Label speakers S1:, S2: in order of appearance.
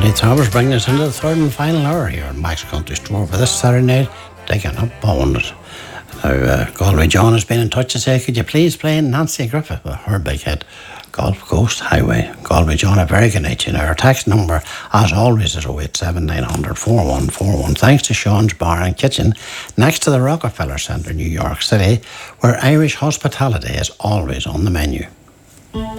S1: Lee Towers bringing us into the third and final hour here on Mike's Country Store for this Saturday night, digging up Bowness. Now, Galway John has been in touch to say, could you please play Nancy Griffith with her big hit, Gulf Coast Highway? Galway John, a very good night to you. Now, our text number, as always, is 087 900 4141. Thanks to Sean's Bar and Kitchen, next to the Rockefeller Centre, New York City, where Irish hospitality is always on the menu.